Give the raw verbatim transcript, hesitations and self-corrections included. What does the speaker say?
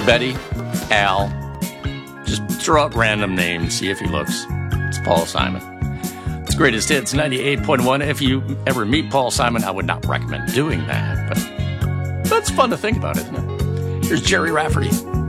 Betty, Al. Just throw out random names, see if he looks. It's Paul Simon. It's Greatest Hits ninety-eight point one. If you ever meet Paul Simon, I would not recommend doing that, but that's fun to think about, isn't it? Here's Jerry Rafferty.